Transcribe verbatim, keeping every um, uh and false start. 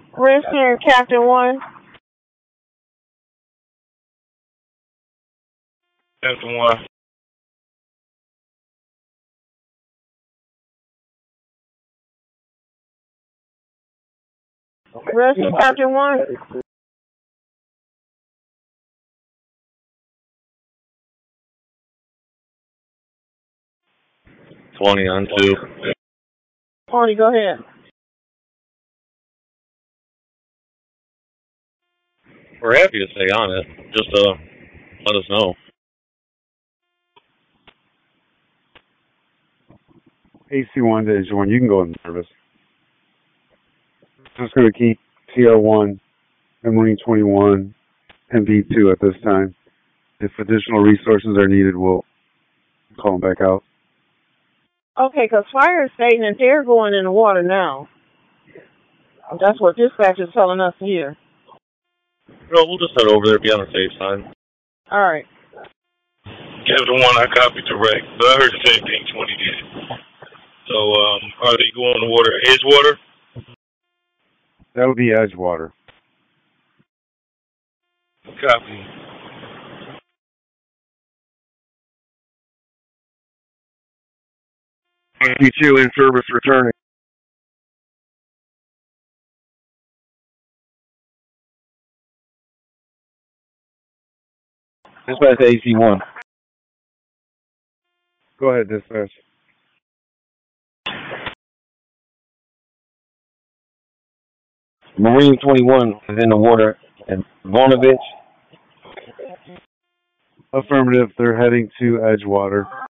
Rescue Captain One. Captain One. Rescue Captain One. Twenty on two. Tony, go ahead. We're happy to stay on it. Just uh, let us know. A C one to A C one, you can go in service. Just going to keep T R one and Marine twenty-one and V two at this time. If additional resources are needed, we'll call them back out. Okay, because fire is stating that they're going in the water now. That's what dispatch is telling us here. No, we'll just head over there, be on the safe side. All right. Captain One, I copied direct, but I heard the same thing twenty did. So, um, are they going in the water, Edgewater? That would be Edgewater. Copy. V two in service returning. Dispatch to A C one. Go ahead, dispatch. Marine twenty-one is in the water at Vonovich. Affirmative, they're heading to Edgewater.